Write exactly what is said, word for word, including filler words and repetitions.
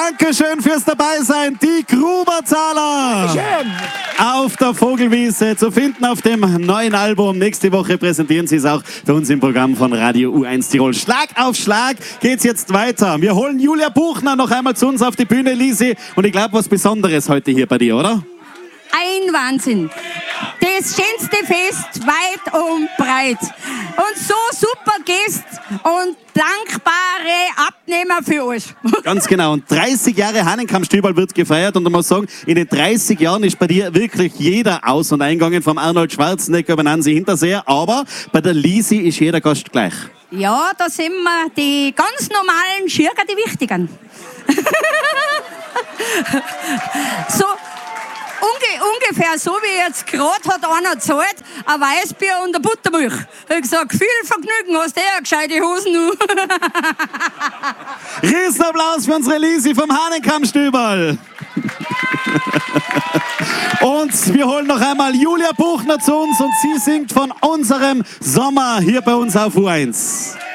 Dankeschön fürs Dabeisein, die Gruberzahler. Dankeschön. Auf der Vogelwiese zu finden auf dem neuen Album. Nächste Woche präsentieren sie es auch für uns im Programm von Radio U eins Tirol. Schlag auf Schlag geht's jetzt weiter. Wir holen Julia Buchner noch einmal zu uns auf die Bühne, Lisi. Und ich glaube, was Besonderes heute hier bei dir, oder? Ein Wahnsinn. Das schönste Fest weit und breit. Und so super Gäste und dankbare Abnehmer für euch. Ganz genau. Und dreißig Jahre Hahnenkamm-Stüberl wird gefeiert. Und ich muss sagen, in den dreißig Jahren ist bei dir wirklich jeder aus- und eingegangen, vom Arnold Schwarzenegger über Nancy Hinterseher. Aber bei der Lisi ist jeder Gast gleich. Ja, da sind wir die ganz normalen Schirger, die wichtigen. So unge ungefähr so wie jetzt gerade hat einer gezahlt, ein Weißbier und eine Buttermilch. Ich habe gesagt, viel Vergnügen, hast du eh eine gescheite Hosen. Riesenapplaus für unsere Lisi vom Hahnenkamm-Stüberl. Und wir holen noch einmal Julia Buchner zu uns und sie singt von unserem Sommer hier bei uns auf U eins.